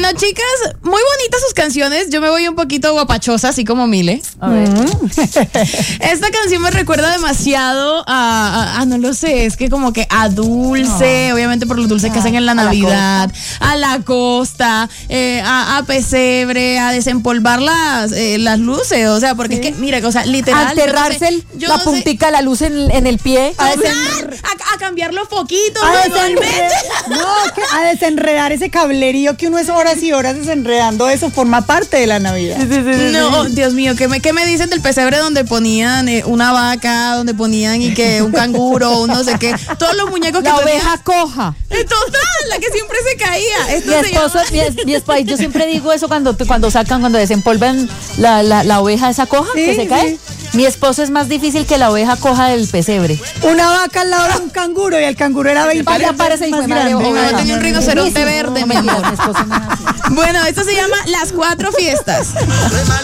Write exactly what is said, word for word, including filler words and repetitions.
Bueno, chicas, muy bonitas sus canciones. Yo me voy un poquito guapachosa, así como Mile. A ver. Mm. Esta canción me recuerda demasiado a, a, a, no lo sé, es que como que a dulce, no. obviamente por los dulces ah, que hacen en la Navidad, a la costa, eh, a, a pesebre, a desempolvar las, eh, las luces, o sea, porque sí. es que, mira, o sea, literal. A enterrarse no sé, yo la no puntica de la luz en, en el pie. A, desenre- a, a cambiar los foquitos. A, desenredar, no, que a desenredar ese cablerío que uno es horas y horas desenredando, eso forma parte de la Navidad. Sí, sí, sí, no, sí. Dios mío, ¿qué me, qué me dicen del pesebre donde ponían eh, una vaca, donde ponían y que un canguro, un no sé qué? Todos los muñecos que la ponían, oveja coja. Total, la que siempre se caía. Esto mi esposo, mi, mi esposo, yo siempre digo eso cuando, cuando sacan, cuando desempolvan la, la, la oveja esa coja, sí, que se cae. Sí. Mi esposo es más difícil que la oveja coja del pesebre. Una vaca al lado de un canguro y el canguro era veinte veces parece más grande. O no, tenía un rinoceronte verde. Mejor. Bueno, esto se llama Las Cuatro Fiestas.